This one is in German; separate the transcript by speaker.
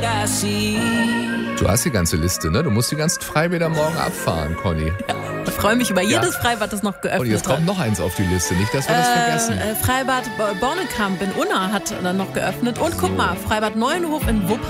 Speaker 1: what I see.
Speaker 2: Du hast die ganze Liste, ne? Du musst die ganzen Freibäder morgen abfahren, Conny.
Speaker 3: Ja, ich freue mich über jedes Freibad, das noch geöffnet
Speaker 2: Und jetzt kommt
Speaker 3: hat.
Speaker 2: noch eins auf die Liste, nicht, dass wir das vergessen.
Speaker 3: Freibad Bornekamp in Unna hat dann noch geöffnet. Und guck mal, Freibad Neuenhof in Wuppertal